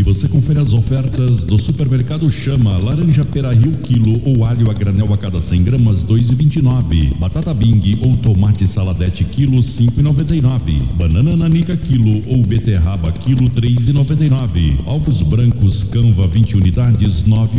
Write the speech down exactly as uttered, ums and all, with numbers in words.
você confere as ofertas do Supermercado Chama. Laranja pera Rio quilo ou alho a granel a cada cem gramas dois e vinte e nove. Batata Bing ou tomate saladete quilo cinco e noventa e nove. Banana nanica quilo ou beterraba quilo três e noventa e nove. Ovos brancos Canva vinte unidades nove